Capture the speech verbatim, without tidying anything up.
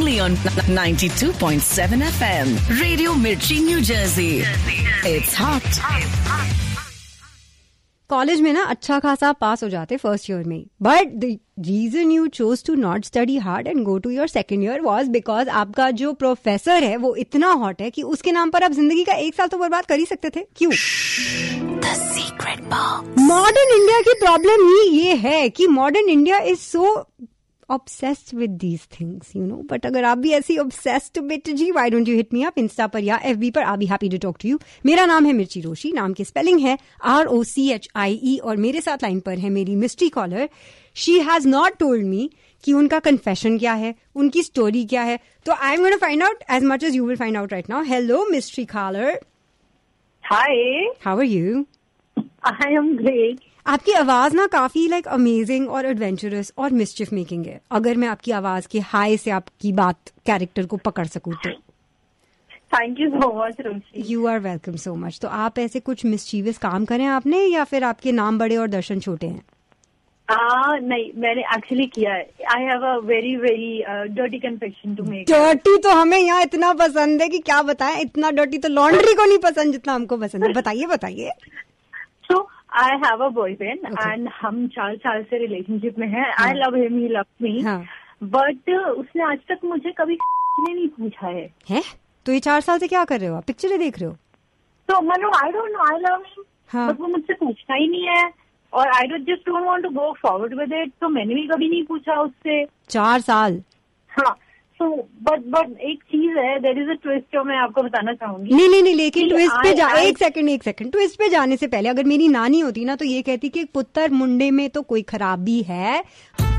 only on ninety-two point seven F M. Radio Mirchi, New Jersey. It's hot. College में ना अच्छा खासा पास हो जाते फर्स्ट ईयर में, but the reason you chose to not study hard and go to your second year was because आपका जो professor है वो इतना हॉट है कि उसके नाम पर आप जिंदगी का एक साल तो बर्बाद कर ही सकते थे. क्यों? The secret box. Modern India की प्रॉब्लम ही ये है कि modern India is so obsessed with these things, you know. But अगर आप भी ऐसी obsessed bit ji, why don't you hit me up Insta पर या एफ बी पर. I'll be happy to talk to you. मेरा नाम है मिर्ची रोशी, नाम की स्पेलिंग है R O C H I ई, और मेरे साथ लाइन पर है मेरी mystery collar. She has not told me कि उनका कन्फेशन क्या है, उनकी स्टोरी क्या है, तो I am gonna find out as much as you will find out right now. Hello mystery collar. Hi, how are you? I am great. आपकी आवाज ना काफी लाइक अमेजिंग और एडवेंचरस और मिस्चिफ मेकिंग है. अगर मैं आपकी आवाज के हाई से आपकी बात कैरेक्टर को पकड़ सकूं तो. Thank you so much Roshi. You are welcome so much. तो आप ऐसे कुछ मिस्चीवियस काम करें आपने, या फिर आपके नाम बड़े और दर्शन छोटे हैं? आ, नहीं, मैंने एक्चुअली किया है. I have a very very dirty confession to make. Dirty तो हमें यहाँ इतना पसंद है कि क्या बताएं. इतना डर्टी तो लॉन्ड्री को नहीं पसंद जितना हमको पसंद है. बताइए बताइए. सो I have a boyfriend and हम चार साल से रिलेशनशिप में हैं. I love him, he loves me, but उसने आज तक मुझे कभी ने नहीं पूछा है. है? तो ये चार साल से क्या कर रहे हो आप? पिक्चरें देख रहे हो? तो Manu, I don't know, I love him, but वो मुझसे पूछता ही नहीं है, और I don't just don't want to go forward with it. तो मैंने भी कभी नहीं पूछा उससे. चार साल? हाँ. So, but but एक चीज है, देयर इज अ ट्विस्ट जो मैं आपको बताना चाहूंगी. नहीं नहीं नहीं, लेकिन ट्विस्ट पे जा, एक सेकंड एक सेकंड ट्विस्ट पे जाने से पहले अगर मेरी नानी होती ना तो ये कहती कि पुत्र मुंडे में तो कोई खराबी है.